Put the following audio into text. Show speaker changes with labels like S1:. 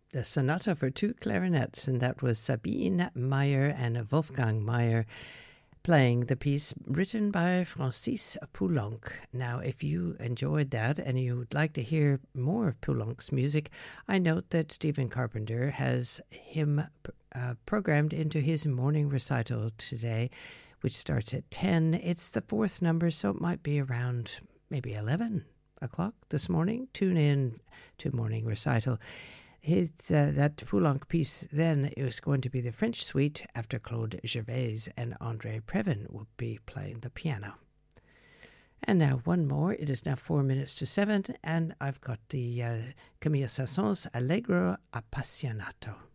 S1: the sonata for two clarinets, and that was Sabine Meyer and Wolfgang Meyer playing the piece written by Francis Poulenc. Now, if you enjoyed that and you would like to hear more of Poulenc's music, I note that Stephen Carpenter has him programmed into his morning recital today, which starts at 10. It's the fourth number, so it might be around maybe 11 o'clock this morning. Tune in to morning recital. That Poulenc piece then is going to be the French suite after Claude Gervais and André Previn will be playing the piano. And now one more. It is now 4 minutes to 7, and I've got the Camille Saint-Saëns Allegro Appassionato.